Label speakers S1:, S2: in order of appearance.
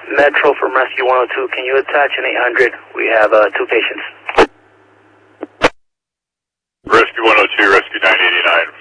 S1: Metro from Rescue 102, can you attach an 800? We have 2 patients.
S2: Rescue 102, Rescue 989.